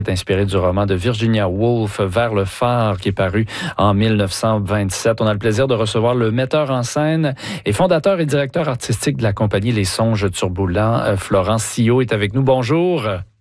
inspiré du roman de Virginia Woolf, Vers le phare, qui est paru en 1927. On a le plaisir de recevoir le metteur en scène et fondateur et directeur artistique de la compagnie Les Songes Turbulents. Florent Sio est avec nous. Bonjour.